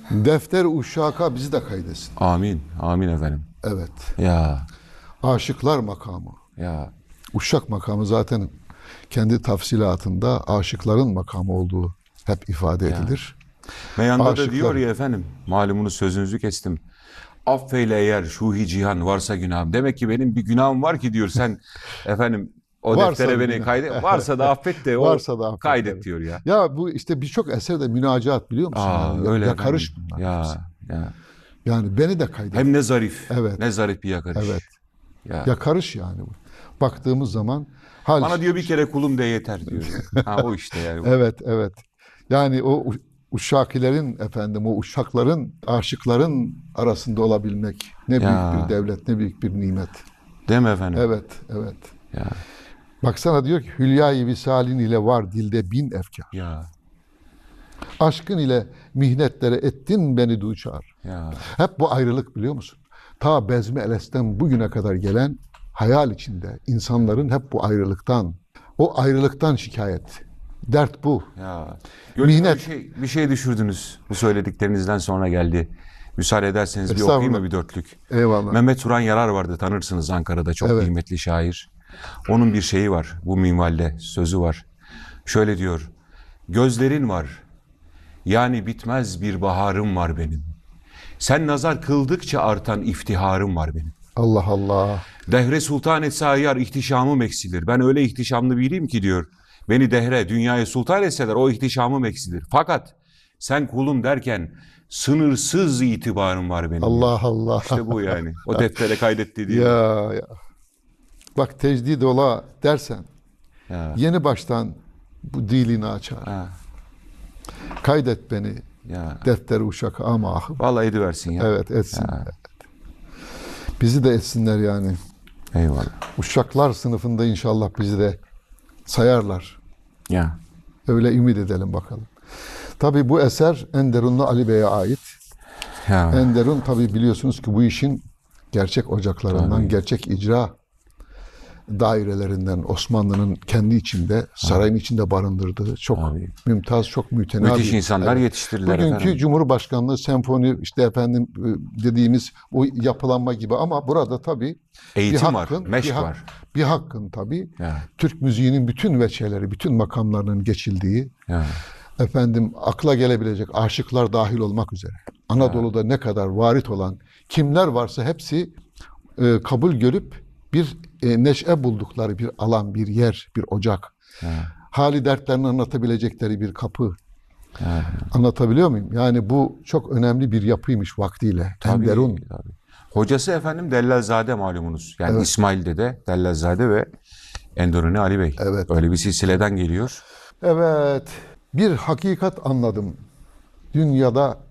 Defter uşaka bizi de kaydetsin. Amin. Amin efendim. Evet. Ya. Aşıklar makamı. Ya. Uşak makamı zaten kendi tafsilatında aşıkların makamı olduğu hep ifade edilir. Meyanda Aşıklar. da diyor ya efendim, malumunuz sözünüzü kestim. Affeyle eğer şuhi cihan varsa günahım. Demek ki benim bir günahım var ki diyor sen efendim o Varsa deftere bir beni günah. kaydet. Varsa da affet de o Varsa da affet, kaydet evet. diyor ya. Ya bu işte birçok eserde münacat biliyor musun? Yani Öyle yakarış efendim. bunlar. Ya. Yani beni de kaydet. Hem ne zarif. Evet. Ne zarif bir yakarış. Evet. Ya. Yakarış yani bu. Baktığımız zaman hal. Bana diyor bir kere kulum de yeter diyor. O işte yani. Evet, evet. Yani o uşakilerin efendim, o uşakların, aşıkların arasında olabilmek ne büyük bir devlet, ne büyük bir nimet. Değil mi efendim? Evet, evet. Ya. Baksana diyor ki hülya-i visalin ile var dilde bin efkar. Ya. Aşkın ile mihnetlere ettin beni duçar. Ya. Hep bu ayrılık biliyor musun? Ta Bezmi Eles'ten bugüne kadar gelen hayal içinde insanların hep bu ayrılıktan, o ayrılıktan şikayet. Dert bu. Ya. Mihnet. Bir şey düşürdünüz. Bu söylediklerinizden sonra geldi. Müsaade ederseniz bir okuyayım mı bir dörtlük? Eyvallah. Mehmet Turan Yarar vardı, tanırsınız, Ankara'da çok Evet. kıymetli şair. Onun bir şeyi var, bu minvalde sözü var. Şöyle diyor: gözlerin var, yani bitmez bir baharım var benim. Sen nazar kıldıkça artan iftiharım var benim. Allah Allah. Dehre sultan etse ayar ihtişamım eksilir. Ben öyle ihtişamlı biriyim ki diyor. Beni dehre, dünyaya sultan etseler o ihtişamım eksilir. Fakat sen kulum derken sınırsız itibarım var benim. Allah Allah. İşte bu yani. O deftere kaydetti diye. Ya. Bak tecdid ola dersen Ya. yeni baştan bu dilini açar. Ha. Kaydet beni Ya. defteri uşak ama ahım. Vallahi ediversin ya. Evet etsin. Ya. Bizi de etsinler yani. Eyvallah. Uşaklar sınıfında inşallah bizi de sayarlar. Ya. Öyle ümit edelim bakalım. Tabii bu eser Enderunlu Ali Bey'e ait. Ya. Enderun tabii biliyorsunuz ki bu işin gerçek ocaklarından, Tabii. gerçek icra dairelerinden Osmanlı'nın kendi içinde, sarayın içinde barındırdığı çok Tabii. mümtaz, çok mütenabi. Müthiş insanlar yetiştirdiler Bugünkü efendim. Cumhurbaşkanlığı, senfoni, işte efendim dediğimiz o yapılanma gibi ama burada tabii Eğitim var, meşk var. Bir hakkın tabii Ya. Türk müziğinin bütün veçeleri, bütün makamlarının geçildiği, Ya. efendim akla gelebilecek aşıklar dahil olmak üzere Anadolu'da ne kadar varit olan kimler varsa hepsi kabul görüp bir neşe buldukları bir alan, bir yer, bir ocak. Ya. Hali dertlerini anlatabilecekleri bir kapı. Ya. Anlatabiliyor muyum? Yani bu çok önemli bir yapıymış vaktiyle. Tabii, Enderun. tabii. Hocası efendim Dellalzade malumunuz. Yani Evet. İsmail Dede, Dellalzade ve Enderuni Ali Bey. Evet. Öyle bir silsileden geliyor. Evet. Bir hakikat anladım. Dünyada